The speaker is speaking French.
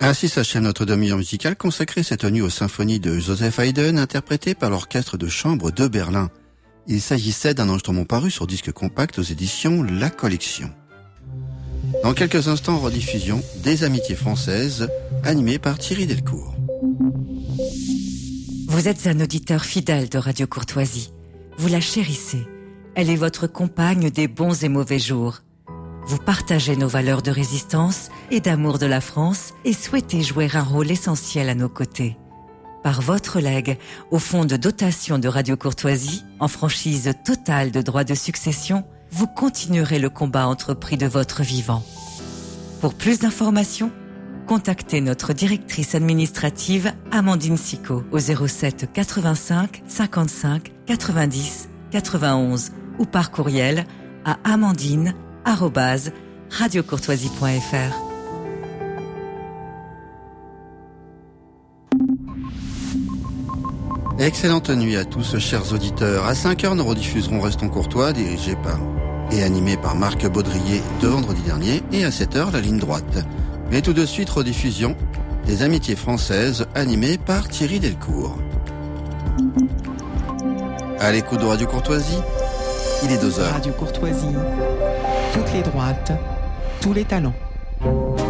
Ainsi s'achève notre demi-heure musicale consacrée cette nuit aux symphonies de Joseph Haydn, interprétées par l'orchestre de chambre de Berlin. Il s'agissait d'un enregistrement paru sur disque compact aux éditions La Collection. Dans quelques instants, rediffusion des Amitiés françaises, animées par Thierry Delcourt. Vous êtes un auditeur fidèle de Radio Courtoisie. Vous la chérissez. Elle est votre compagne des bons et mauvais jours. Vous partagez nos valeurs de résistance et d'amour de la France et souhaitez jouer un rôle essentiel à nos côtés. Par votre legs au fonds de dotation de Radio Courtoisie, en franchise totale de droits de succession, vous continuerez le combat entrepris de votre vivant. Pour plus d'informations, contactez notre directrice administrative Amandine Sicot au 07 85 55 90 91 ou par courriel à amandine@radiocourtoisie.fr. Excellente nuit à tous, chers auditeurs. À 5h, nous rediffuserons Restons Courtois, dirigé par et animé par Marc Baudrier de vendredi dernier, et à 7h, la ligne droite. Mais tout de suite, rediffusion des Amitiés françaises, animées par Thierry Delcourt. À l'écoute de Radio Courtoisie, il est 2h. Radio Courtoisie, toutes les droites, tous les talents.